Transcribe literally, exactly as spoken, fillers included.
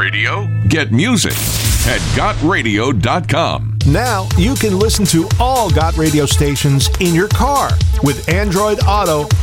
radio? Get music at got radio dot com. Now you can listen to all Got Radio stations in your car with Android Auto